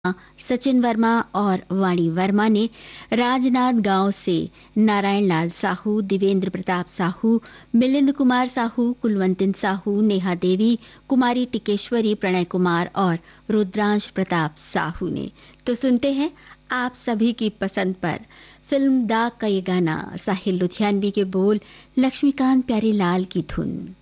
सचिन वर्मा और वाणी वर्मा ने राजनांद गांव से नारायण लाल साहू, देवेंद्र प्रताप साहू, मिलिंद कुमार साहू, कुलवंतिन साहू, नेहा देवी, कुमारी टिकेश्वरी, प्रणय कुमार और रुद्रांश प्रताप साहू ने। तो सुनते हैं आप सभी की पसंद पर फिल्म दाग का ये गाना, साहिल लुधियानवी के बोल, लक्ष्मीकांत प्यारेलाल की धुन।